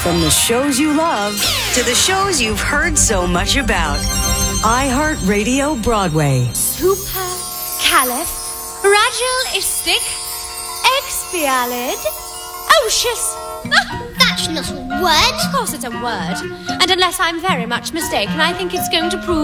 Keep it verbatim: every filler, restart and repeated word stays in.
From the shows you love to the shows you've heard so much about. iHeartRadio Broadway. Supercalifragilistic expialidocious. That's not a word. Of course it's a word. And unless I'm very much mistaken, I think it's going to prove